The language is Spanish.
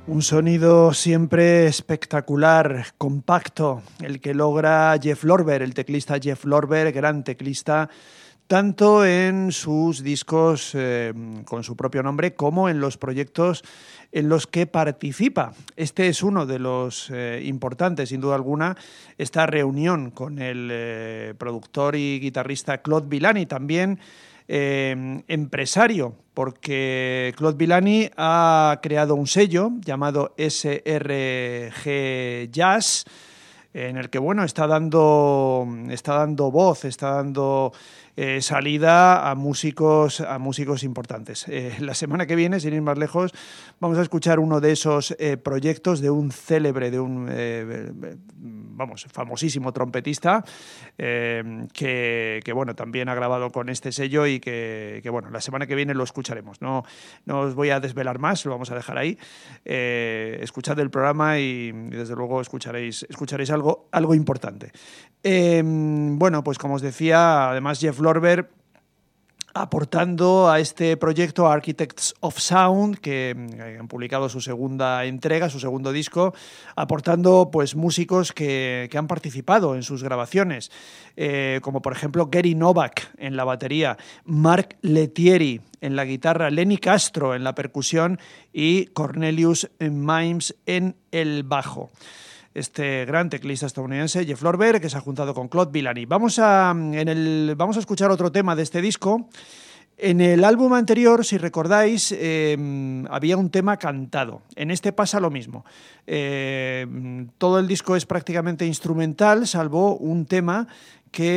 Un sonido siempre espectacular, compacto, el que logra Jeff Lorber, el teclista Jeff Lorber, gran teclista, tanto en sus discos con su propio nombre como en los proyectos en los que participa. Este es uno de los importantes, sin duda alguna, esta reunión con el productor y guitarrista Claude Villani, también empresario, porque Claude Villani ha creado un sello llamado SRG Jazz, en el que está dando voz, está dando salida a músicos importantes. La semana que viene, sin ir más lejos, vamos a escuchar uno de esos proyectos de un célebre, de un famosísimo trompetista que también ha grabado con este sello y que la semana que viene lo escucharemos. No os voy a desvelar más, lo vamos a dejar ahí. Escuchad el programa y desde luego escucharéis algo importante. Pues como os decía, además Jeff Lorber aportando a este proyecto Architects of Sound, que han publicado su segunda entrega, su segundo disco, aportando pues músicos que han participado en sus grabaciones, como por ejemplo Gary Novak en la batería, Mark Lettieri en la guitarra, Lenny Castro en la percusión y Cornelius Mimes en el bajo. Este gran teclista estadounidense, Jeff Lorber, que se ha juntado con Claude Villani. Vamos a escuchar otro tema de este disco. En el álbum anterior, si recordáis, había un tema cantado. En este pasa lo mismo. Todo el disco es prácticamente instrumental, salvo un tema que